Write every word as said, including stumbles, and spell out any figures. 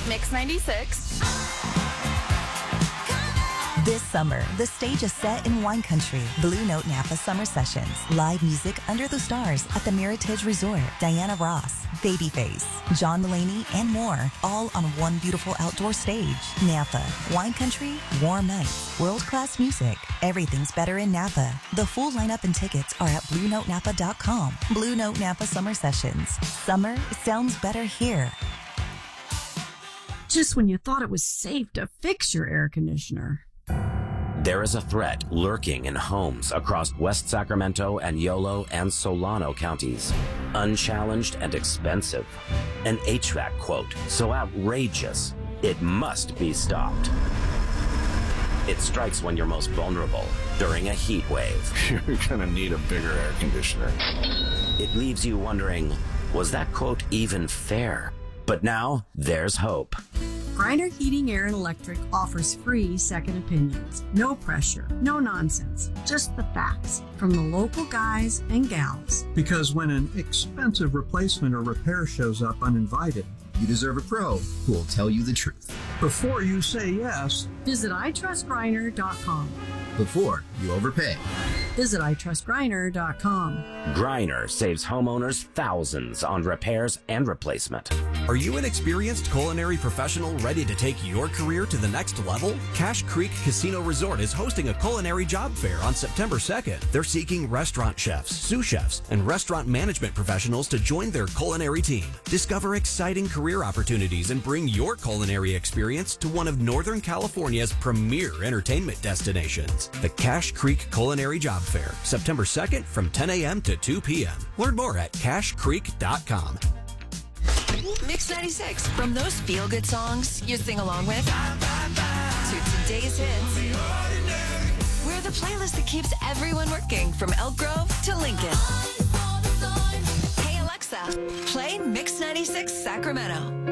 Mix ninety-six. This summer, the stage is set in wine country. Blue Note Napa Summer Sessions. Live music under the stars at the Meritage Resort. Diana Ross, Babyface, John Mulaney, and more. All on one beautiful outdoor stage. Napa. Wine country, warm nights, world-class music. Everything's better in Napa. The full lineup and tickets are at blue note napa dot com. Blue Note Napa Summer Sessions. Summer sounds better here. Just when you thought it was safe to fix your air conditioner. There is a threat lurking in homes across West Sacramento and Yolo and Solano counties. Unchallenged and expensive. An H V A C quote so outrageous, it must be stopped. It strikes when you're most vulnerable, during a heat wave. You're gonna need a bigger air conditioner. It leaves you wondering, was that quote even fair? But now, there's hope. Griner Heating, Air, and Electric offers free second opinions. No pressure, no nonsense, just the facts from the local guys and gals. Because when an expensive replacement or repair shows up uninvited, you deserve a pro who will tell you the truth. Before you say yes, visit i trust griner dot com. Before you overpay, visit i trust griner dot com. Griner saves homeowners thousands on repairs and replacement. Are you an experienced culinary professional ready to take your career to the next level? Cache Creek Casino Resort is hosting a culinary job fair on September second. They're seeking restaurant chefs, sous chefs, and restaurant management professionals to join their culinary team. Discover exciting career opportunities and bring your culinary experience to one of Northern California's premier entertainment destinations. The Cache Creek Culinary Job Fair, September second from ten a.m. to two p.m. Learn more at cache creek dot com. Mix ninety-six. From those feel-good songs you sing along with to today's hits, we're the playlist that keeps everyone working from Elk Grove to Lincoln. Hey Alexa, play Mix ninety-six Sacramento.